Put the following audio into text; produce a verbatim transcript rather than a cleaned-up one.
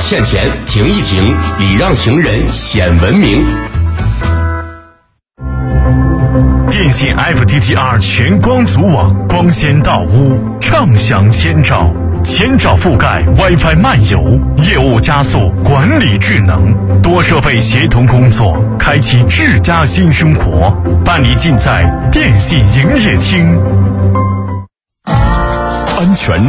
欠钱，停一停，礼让行人显文明。 电信 F T T R 全光组网，光纤到屋，畅享千兆，千兆覆盖 WiFi 漫游，业务加速，管理智能，多设备协同工作，开启智家新生活，办理尽在电信营业厅。安全